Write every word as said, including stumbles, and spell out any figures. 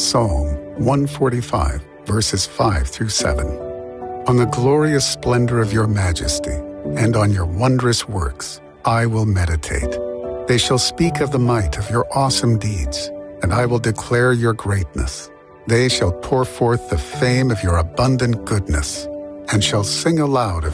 Psalm one forty-five, verses five through seven. On the glorious splendor of your majesty, and on your wondrous works, I will meditate. They shall speak of the might of your awesome deeds, and I will declare your greatness. They shall pour forth the fame of your abundant goodness, and shall sing aloud of